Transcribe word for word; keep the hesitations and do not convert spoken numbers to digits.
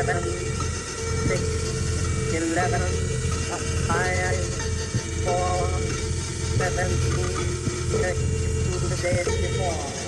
seven, six, eleven, five, four, seven, six, to the day before.